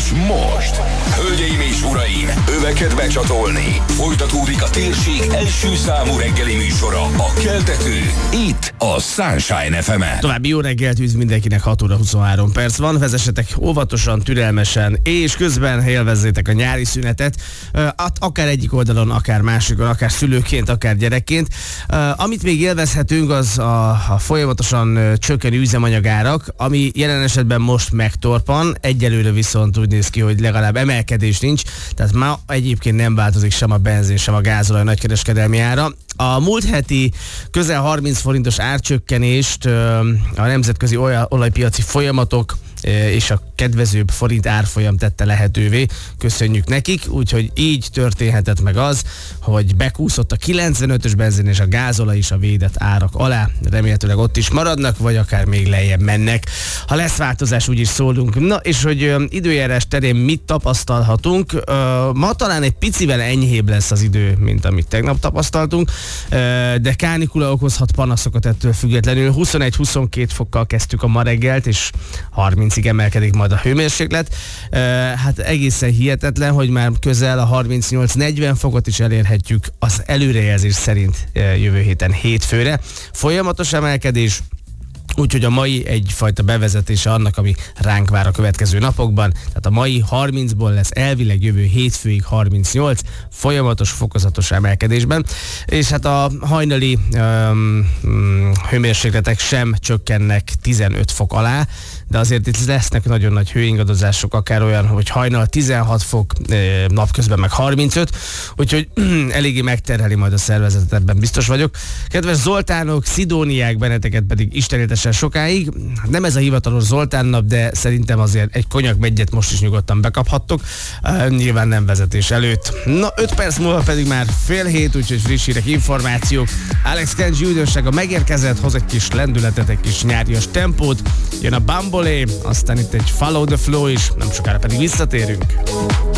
És most, hölgyeim és uraim, öveket becsatolni. Folytatódik a térség első számú reggeli műsora, a Keltető, itt a Sunshine FM-en. További jó reggelt üdv mindenkinek, 6 óra 23 perc van. Vezessetek óvatosan, türelmesen, és közben élvezzétek a nyári szünetet, akár egyik oldalon, akár másikon, akár szülőként, akár gyerekként. Amit még élvezhetünk, az a folyamatosan csökkenő üzemanyagárak, ami jelen esetben most megtorpan, egyelőre viszont úgy néz ki, hogy legalább emelkedés nincs, tehát ma egyébként nem változik sem a benzin, sem a gázolaj nagykereskedelmi ára. A múlt heti közel 30 forintos árcsökkenést a nemzetközi olajpiaci folyamatok és a kedvezőbb forint árfolyam tette lehetővé. Köszönjük nekik, úgyhogy így történhetett meg az, hogy bekúszott a 95-ös benzin és a gázolaj is a védett árak alá. Remélhetőleg ott is maradnak, vagy akár még lejjebb mennek. Ha lesz változás, úgyis szólunk. Na, és hogy időjárás terén mit tapasztalhatunk? Ma talán egy picivel enyhébb lesz az idő, mint amit tegnap tapasztaltunk, de kánikula okozhat panaszokat ettől függetlenül. 21-22 fokkal kezdtük a ma reggelt, és 30-ig emelkedik majd a hőmérséklet. Hát egészen hihetetlen, hogy már közel a 38-40 fokot is elérhetjük az előrejelzés szerint jövő héten hétfőre. Folyamatos emelkedés, úgyhogy a mai egyfajta bevezetése annak, ami ránk vár a következő napokban. Tehát a mai 30-ból lesz elvileg jövő hétfőig 38, folyamatos, fokozatos emelkedésben. És hát a hajnali hőmérsékletek sem csökkennek 15 fok alá, de azért itt lesznek nagyon nagy hőingadozások, akár olyan, hogy hajnal 16 fok, napközben meg 35, úgyhogy eléggé megterheli majd a szervezetet, ebben biztos vagyok. Kedves Zoltánok, Szidóniák, benneteket pedig istenéltesen sokáig. Nem ez a hivatalos Zoltán nap, de szerintem azért egy konyak-megyet most is nyugodtan bekaphattok. Nyilván nem vezetés előtt. Na, 5 perc múlva pedig már fél hét, úgyhogy friss hírek, információk. Alex Kenji újdonsága megérkezett, hoz egy kis lendületet, egy kis nyárias tempót. Jön a Bambolé, aztán itt egy Follow the Flow is, nem sokára pedig visszatérünk.